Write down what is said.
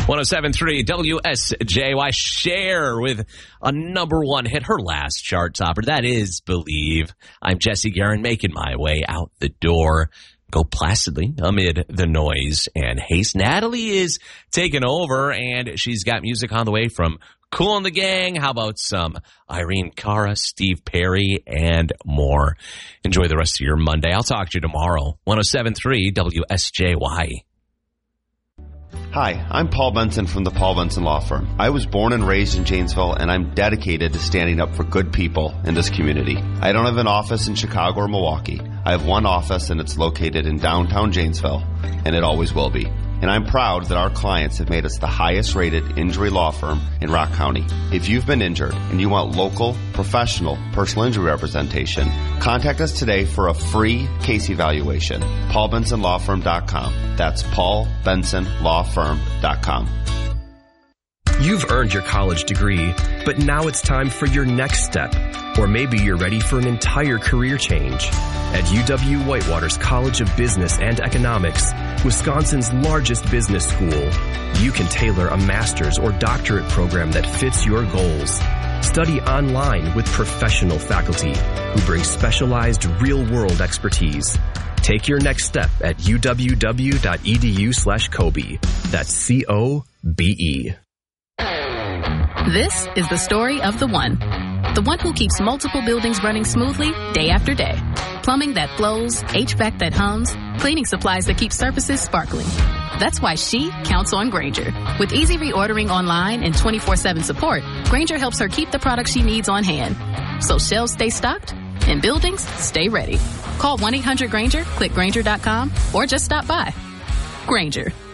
107.3 WSJY. Cher with a number one hit, her last chart topper. That is Believe. I'm Jesse Guerin, making my way out the door. Go placidly amid the noise and haste. Natalie is taking over, and she's got music on the way from Kool and the Gang. How about some Irene Cara, Steve Perry, and more. Enjoy the rest of your Monday. I'll talk to you tomorrow. 107.3 WSJY. Hi, I'm Paul Benson from the Paul Benson Law Firm. I was born and raised in Janesville, and I'm dedicated to standing up for good people in this community. I don't have an office in Chicago or Milwaukee. I have one office, and it's located in downtown Janesville, and it always will be. And I'm proud that our clients have made us the highest rated injury law firm in Rock County. If you've been injured and you want local, professional, personal injury representation, contact us today for a free case evaluation. PaulBensonLawFirm.com. That's PaulBensonLawFirm.com. You've earned your college degree, but now it's time for your next step. Or maybe you're ready for an entire career change. At UW-Whitewater's College of Business and Economics, Wisconsin's largest business school, you can tailor a master's or doctorate program that fits your goals. Study online with professional faculty who bring specialized real-world expertise. Take your next step at uww.edu/Kobe. That's COBE. This is the story of the one who keeps multiple buildings running smoothly day after day. Plumbing that flows, HVAC that hums, cleaning supplies that keep surfaces sparkling. That's why she counts on Grainger. With easy reordering online and 24/7 support, Grainger helps her keep the products she needs on hand. So shelves stay stocked and buildings stay ready. Call 1-800-GRAINGER, click Grainger.com, or just stop by. Grainger,